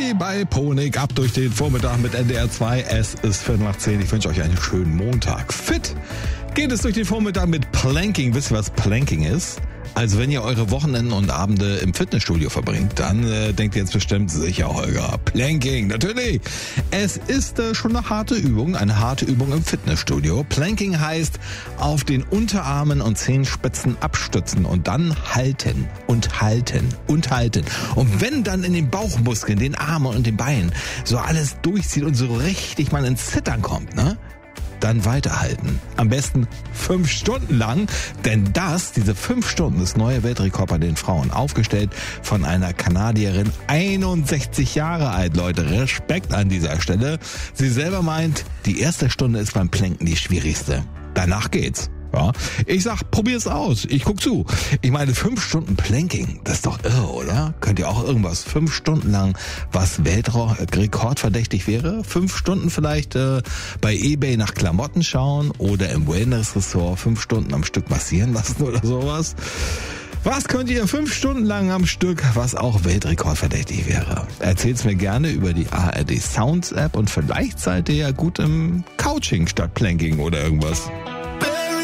Louis bei Ponik, ab durch den Vormittag mit NDR 2. Es ist 9:15. Ich wünsche euch einen schönen Montag. Fit geht es durch den Vormittag mit Planking. Wisst ihr, was Planking ist? Also wenn ihr eure Wochenenden und Abende im Fitnessstudio verbringt, dann denkt ihr jetzt bestimmt sicher, Holger, Planking, natürlich. Es ist schon eine harte Übung im Fitnessstudio. Planking heißt auf den Unterarmen und Zehenspitzen abstützen und dann halten und halten und halten. Und wenn dann in den Bauchmuskeln, den Armen und den Beinen so alles durchzieht und so richtig mal ins Zittern kommt, ne? Dann weiterhalten. Am besten 5 Stunden lang, denn diese 5 Stunden ist neue Weltrekord bei den Frauen, aufgestellt von einer Kanadierin, 61 Jahre alt, Leute, Respekt an dieser Stelle. Sie selber meint, die erste Stunde ist beim Planken die schwierigste. Danach geht's. Ja, ich sag, probier's aus. Ich guck zu. Ich meine, 5 Stunden Planking, das ist doch irre, oder? Könnt ihr auch irgendwas 5 Stunden lang, was weltrekordverdächtig wäre? 5 Stunden vielleicht bei eBay nach Klamotten schauen oder im Wellness-Ressort 5 Stunden am Stück massieren lassen oder sowas? Was könnt ihr 5 Stunden lang am Stück, was auch weltrekordverdächtig wäre? Erzählt's mir gerne über die ARD Sounds App und vielleicht seid ihr ja gut im Couching statt Planking oder irgendwas.